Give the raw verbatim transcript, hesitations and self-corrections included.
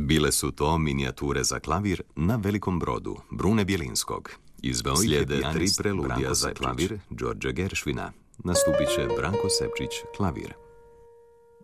Bile su to minijature za klavir na velikom brodu Brune Bjelinskog. Izveo ih je pijanist tri preludija za klavir Đorđe Geršvina. Nastupit će Branko Sepčić, klavir.